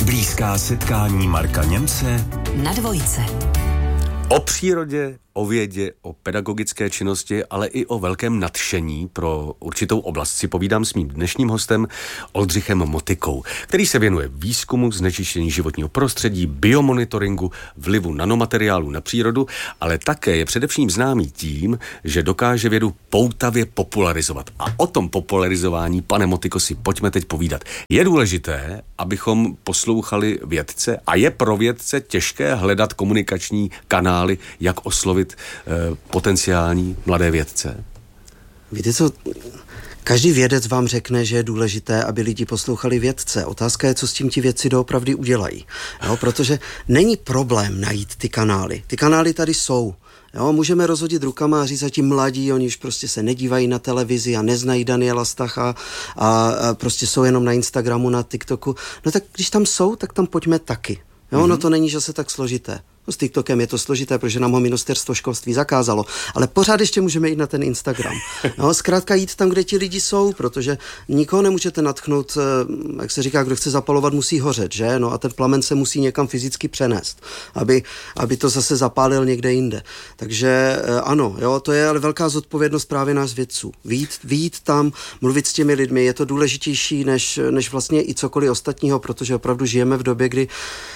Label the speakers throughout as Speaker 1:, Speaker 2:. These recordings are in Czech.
Speaker 1: Blízká setkání Marka Němce
Speaker 2: na Dvojce.
Speaker 3: O přírodě, o vědě, o pedagogické činnosti, ale i o velkém nadšení pro určitou oblast si povídám s mým dnešním hostem Oldřichem Motykou, který se věnuje výzkumu znečištění životního prostředí, biomonitoringu, vlivu nanomateriálů na přírodu, ale také je především známý tím, že dokáže vědu poutavě popularizovat. A o tom popularizování, pane Motyko, si pojďme teď povídat. Je důležité, abychom poslouchali vědce a je pro vědce těžké hledat komunikační kanály, jak oslovit potenciální mladé vědce?
Speaker 4: Víte co, každý vědec vám řekne, že je důležité, aby lidi poslouchali vědce. Otázka je, co s tím ti vědci doopravdy udělají. Jo, protože není problém najít ty kanály. Ty kanály tady jsou. Jo, můžeme rozhodit rukama a říct, že ti mladí, oni už prostě se nedívají na televizi a neznají Daniela Stacha a prostě jsou jenom na Instagramu, na TikToku. No tak když tam jsou, tak tam pojďme taky. Jo, no to není zase tak složité. No, s TikTokem je to složité, protože nám ho ministerstvo školství zakázalo, ale pořád ještě můžeme jít na ten Instagram. No, zkrátka jít tam, kde ti lidi jsou, protože nikoho nemůžete natchnout, jak se říká, kdo chce zapalovat, musí hořet, že? No a ten plamen se musí někam fyzicky přenést, aby to zase zapálil někde jinde. Takže ano, jo, to je ale velká zodpovědnost právě nás vědců. Vyjít tam, mluvit s těmi lidmi, je to důležitější než vlastně i cokoliv ostatního, protože opravdu žijeme v době, kdy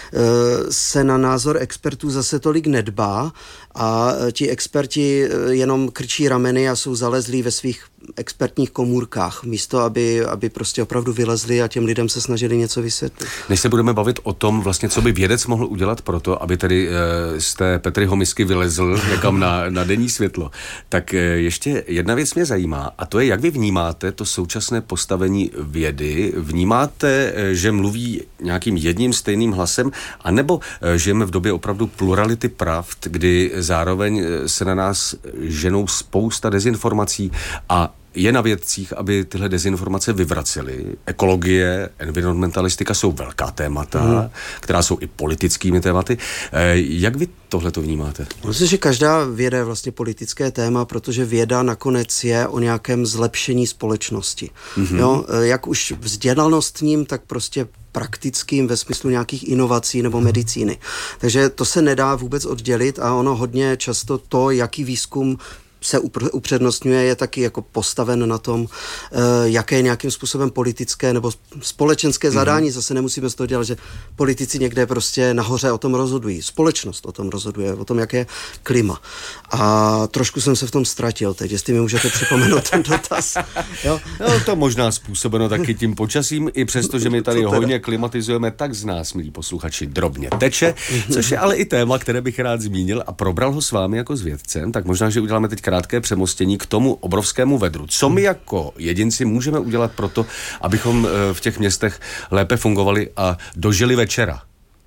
Speaker 4: se na názor expertů zase tolik nedbá a ti experti jenom krčí rameny a jsou zalezlí ve svých expertních komůrkách, místo aby prostě opravdu vylezli a těm lidem se snažili něco vysvětlit.
Speaker 3: Než se budeme bavit o tom, vlastně, co by vědec mohl udělat pro to, aby tedy z té Petryho misky vylezl někam na denní světlo, tak ještě jedna věc mě zajímá, a to je, jak vy vnímáte to současné postavení vědy. Vnímáte, že mluví nějakým jedním stejným hlasem, anebo žijeme v době opravdu plurality pravd, kdy zároveň se na nás ženou spousta dezinformací a je na vědcích, aby tyhle dezinformace vyvracely. Ekologie, environmentalistika jsou velká témata, která jsou i politickými tématy. Jak vy tohleto vnímáte?
Speaker 4: Myslím, že každá věda je vlastně politické téma, protože věda nakonec je o nějakém zlepšení společnosti. Jo, jak už vzdělanostním, tak prostě praktickým ve smyslu nějakých inovací nebo medicíny. Takže to se nedá vůbec oddělit a ono hodně často to, jaký výzkum se upřednostňuje, je taky jako postaven na tom, jaké je nějakým způsobem politické nebo společenské zadání. Zase nemusíme z toho dělat, že politici někde prostě nahoře o tom rozhodují. Společnost o tom rozhoduje, o tom, jaké je klima. A trošku jsem se v tom ztratil teď, jestli mi můžete připomenout ten dotaz. Jo?
Speaker 3: No, to možná způsobeno taky tím počasím, i přesto, že my tady hodně klimatizujeme, tak z nás, milí posluchači, drobně teče, což je ale i téma, které bych rád zmínil a probral ho s vámi jako s vědcem, tak možná, že uděláme teď krátké přemostění k tomu obrovskému vedru. Co my jako jedinci můžeme udělat pro to, abychom v těch městech lépe fungovali a dožili večera?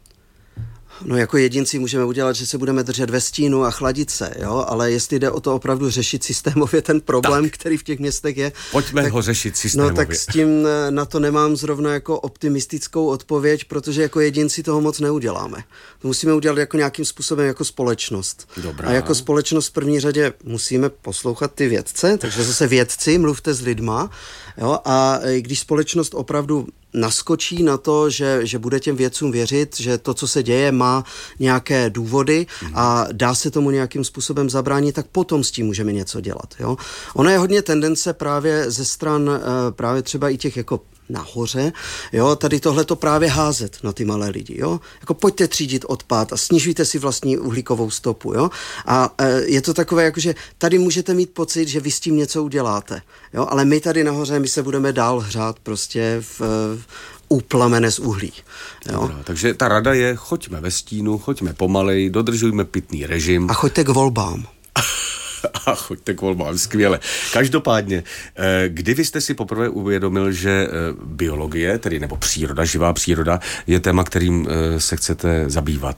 Speaker 4: No jako jedinci můžeme udělat, že se budeme držet ve stínu a chladit se, jo, ale jestli jde o to opravdu řešit systémově ten problém, který v těch městech je.
Speaker 3: Pojďme ho řešit systémově.
Speaker 4: No tak s tím na to nemám zrovna jako optimistickou odpověď, protože jako jedinci toho moc neuděláme. To musíme udělat jako nějakým způsobem jako společnost.
Speaker 3: Dobrá.
Speaker 4: A jako společnost v první řadě musíme poslouchat ty vědce, takže zase vědci, mluvte s lidma, jo, a když společnost opravdu naskočí na to, že bude těm vědcům věřit, že to, co se děje, má nějaké důvody a dá se tomu nějakým způsobem zabránit, tak potom s tím můžeme něco dělat. Jo? Ono je hodně tendence právě ze stran právě třeba i těch jako nahoře, jo, tady tohleto právě házet na ty malé lidi, jo, jako pojďte třídit odpad a snižujte si vlastní uhlíkovou stopu, jo, a je to takové, jakože tady můžete mít pocit, že vy s tím něco uděláte, jo, ale my tady nahoře, my se budeme dál hřát prostě v uplamene z uhlí. Jo.
Speaker 3: Dobrá, takže ta rada je, choďme ve stínu, choďme pomalej, dodržujme pitný režim.
Speaker 4: A choďte k volbám.
Speaker 3: A choďte k volbám, skvěle. Každopádně, kdy vy jste si poprvé uvědomil, že biologie, tedy nebo příroda, živá příroda, je téma, kterým se chcete zabývat?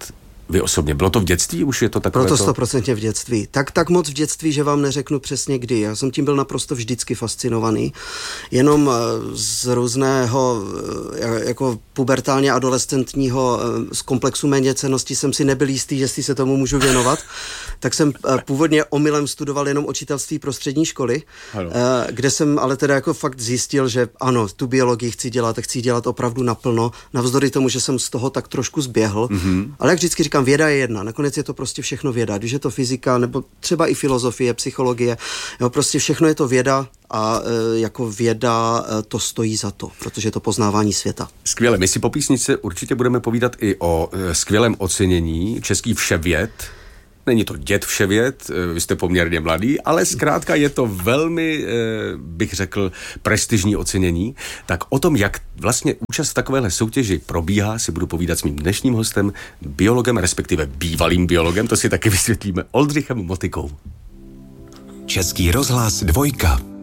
Speaker 3: vy osobně? Bylo to v dětství? Už je to takové?
Speaker 4: Bylo to 100% v dětství. Tak moc v dětství, že vám neřeknu přesně kdy. Já jsem tím byl naprosto vždycky fascinovaný. Jenom z různého jako pubertálně adolescentního z komplexu méněcennosti jsem si nebyl jistý, jestli se tomu můžu věnovat. Tak jsem původně omylem studoval jenom učitelství pro střední školy, kde jsem ale teda jako fakt zjistil, že ano, tu biologii chci dělat opravdu naplno, navzdory tomu, že jsem z toho tak trošku zběhl. Ale jak vždycky říkám, věda je jedna, nakonec je to prostě všechno věda, když je to fyzika, nebo třeba i filozofie, psychologie, jo, prostě všechno je to věda a jako věda to stojí za to, protože je to poznávání světa.
Speaker 3: Skvěle, my si po písničce určitě budeme povídat i o skvělém ocenění Český vševěd. Není to děd vševěd, vy jste poměrně mladý, ale zkrátka je to velmi, bych řekl, prestižní ocenění. Tak o tom, jak vlastně účast v takovéhle soutěži probíhá, si budu povídat s mým dnešním hostem, biologem, respektive bývalým biologem, to si taky vysvětlíme, Oldřichem Motykou.
Speaker 1: Český rozhlas 2.